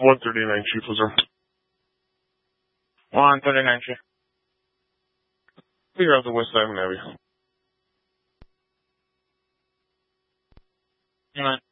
139, Chief. Was there? 139, Chief. Clear out the West Island Abbey. Amen.